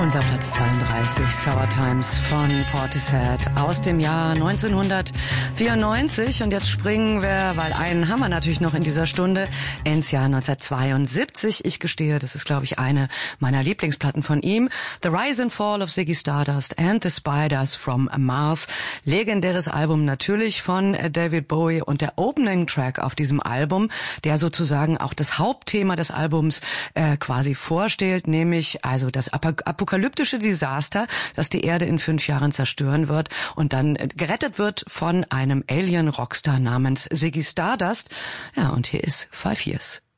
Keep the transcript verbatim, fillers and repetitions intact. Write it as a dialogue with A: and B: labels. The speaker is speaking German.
A: Unser Platz zweiunddreißig, Sour Times von Portishead aus dem Jahr neunzehnhundertvierundneunzig. Und jetzt springen wir, weil einen haben wir natürlich noch in dieser Stunde, ins Jahr neunzehnhundertzweiundsiebzig. Ich gestehe, das ist, glaube ich, eine meiner Lieblingsplatten von ihm. The Rise and Fall of Ziggy Stardust and the Spiders from Mars. Legendäres Album natürlich von David Bowie und der Opening Track auf diesem Album, der sozusagen auch das Hauptthema des Albums äh, quasi vorstellt, nämlich also das Apokalypse apokalyptische Desaster, das die Erde in fünf Jahren zerstören wird und dann gerettet wird von einem Alien-Rockstar namens Ziggy Stardust. Ja, und hier ist Five Years.